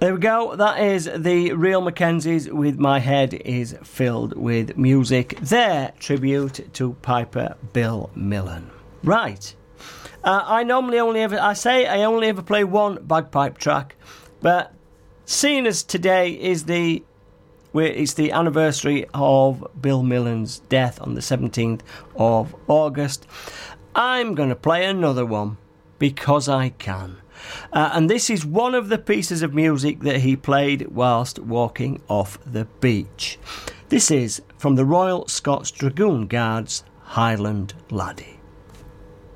There we go. That is the Real Mackenzies with My Head Is Filled With Music. Their tribute to Piper Bill Millen. Right. I only ever play one bagpipe track, but seeing as today is it's the anniversary of Bill Millen's death on the 17th of August, I'm going to play another one because I can. And this is one of the pieces of music that he played whilst walking off the beach. This is from the Royal Scots Dragoon Guards, Highland Laddie.